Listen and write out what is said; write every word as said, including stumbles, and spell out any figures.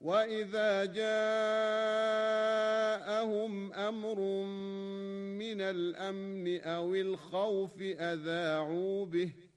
وإذا جاءهم أمر من الأمن أو الخوف أذاعوا به